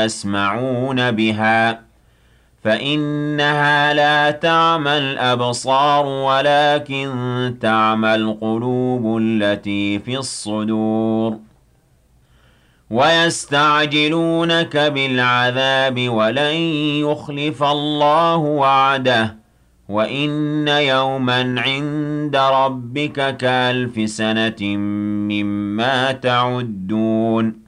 يسمعون بها فإنها لا تعمى الأبصار ولكن تعمى القلوب التي في الصدور ويستعجلونك بالعذاب ولن يخلف الله وعده وإن يوما عند ربك كألف سنة مما تعدون